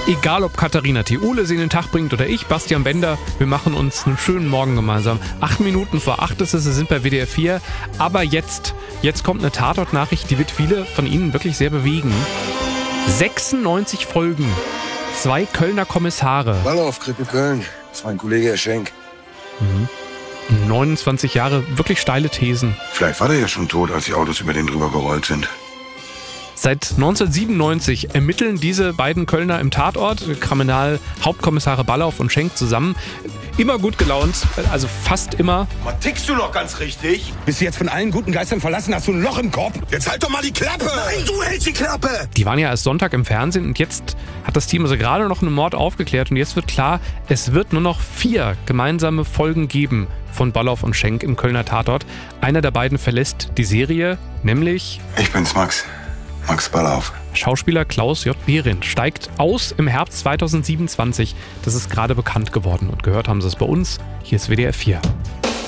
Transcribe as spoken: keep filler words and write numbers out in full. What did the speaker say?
Egal ob Katharina Theule sie in den Tag bringt oder ich, Bastian Bender, wir machen uns einen schönen Morgen gemeinsam. Acht Minuten vor acht ist es, wir sind bei W D R vier. Aber jetzt, jetzt kommt eine Tatort-Nachricht, die wird viele von Ihnen wirklich sehr bewegen. sechsundneunzig Folgen, zwei Kölner Kommissare. Ballauf, Krippe Köln. Das ist mein Kollege Herr Schenk. Mhm. neunundzwanzig Jahre, wirklich steile Thesen. Vielleicht war der ja schon tot, als die Autos über den drüber gerollt sind. Seit neunzehnhundertsiebenundneunzig ermitteln diese beiden Kölner im Tatort, Kriminalhauptkommissare Ballauf und Schenk zusammen. Immer gut gelaunt, also fast immer. Mal tickst du noch ganz richtig? Bist du jetzt von allen guten Geistern verlassen? Hast du ein Loch im Kopf? Jetzt halt doch mal die Klappe! Nein, du hältst die Klappe! Die waren ja erst Sonntag im Fernsehen und jetzt hat das Team also gerade noch einen Mord aufgeklärt und jetzt wird klar, es wird nur noch vier gemeinsame Folgen geben von Ballauf und Schenk im Kölner Tatort. Einer der beiden verlässt die Serie, nämlich... Ich bin's, Max. Max Ballauf. Schauspieler Klaus J. Behrendt steigt aus im Herbst zweitausendsiebenundzwanzig. Das ist gerade bekannt geworden und gehört haben Sie es bei uns. Hier ist W D R vier.